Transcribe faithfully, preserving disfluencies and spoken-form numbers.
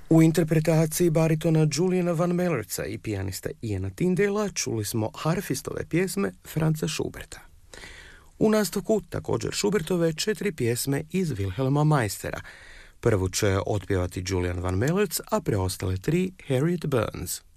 U interpretaciji baritona Juliana Van Mellerca i pijanista Iana Tindala čuli smo harfistove pjesme Franza Schuberta. U nastavku također Schubertove četiri pjesme iz Wilhelma Meistera. Prvu će otpjevati Julian Van Mellerc, a preostale tri Harriet Burns.